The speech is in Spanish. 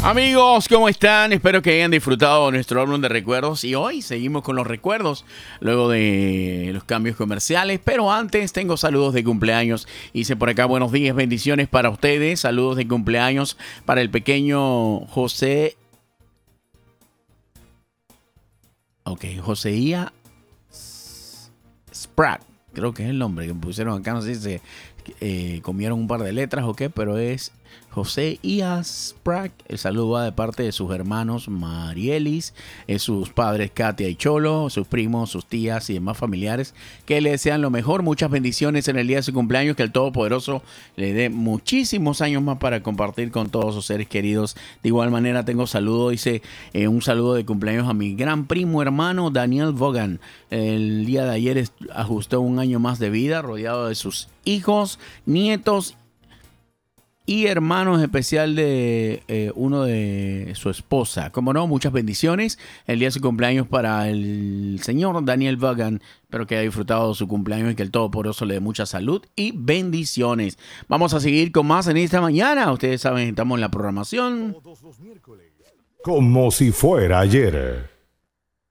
Amigos, ¿cómo están? Espero que hayan disfrutado de nuestro álbum de recuerdos y hoy seguimos con los recuerdos luego de los cambios comerciales, pero antes tengo saludos de cumpleaños. Hice por acá buenos días, bendiciones para ustedes, saludos de cumpleaños para el pequeño José. Joseía Spratt, creo que es el nombre que pusieron acá, no sé si se comieron un par de letras o qué, pero es José Ias Spratt. El saludo va de parte de sus hermanos Marielis, sus padres Katia y Cholo, sus primos, sus tías y demás familiares que le desean lo mejor. Muchas bendiciones en el día de su cumpleaños, que el Todopoderoso le dé muchísimos años más para compartir con todos sus seres queridos. De igual manera tengo un saludo de cumpleaños a mi gran primo hermano Daniel Vaughan. El día de ayer ajustó un año más de vida, rodeado de sus hijos, nietos y hermanos, especial de uno de su esposa. Como no, muchas bendiciones. El día de su cumpleaños para el señor Daniel Vaughan. Espero que haya disfrutado de su cumpleaños y que el Todopoderoso le dé mucha salud y bendiciones. Vamos a seguir con más en esta mañana. Ustedes saben, estamos en la programación. Todos los miércoles. Como si fuera ayer.